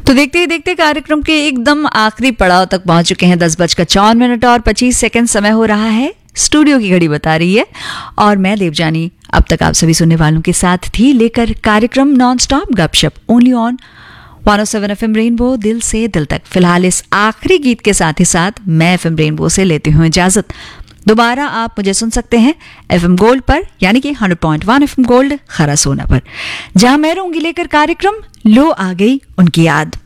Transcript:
तो देखते ही देखते कार्यक्रम के एकदम आखिरी पड़ाव तक पहुंच चुके हैं। 10:54 और 25 सेकंड समय हो रहा है। स्टूडियो की घड़ी बता रही है और मैं देवजानी अब तक आप सभी सुनने वालों के साथ थी, लेकर कार्यक्रम नॉन स्टॉप गपशप ओनली ऑन 107 FM रेनबो, दिल से दिल तक। फिलहाल इस आखिरी गीत के साथ ही साथ मैं FM रेनबो से लेती हूँ इजाजत। दोबारा आप मुझे सुन सकते हैं FM गोल्ड पर, यानी कि 100.1 FM गोल्ड खरा सोना पर, जहां मैं रहूंगी लेकर कार्यक्रम लो आ गई उनकी याद।